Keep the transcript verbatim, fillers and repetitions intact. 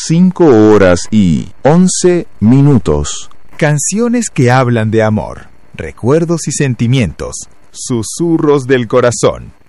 cinco horas y once minutos. Canciones que hablan de amor, recuerdos y sentimientos, susurros del corazón.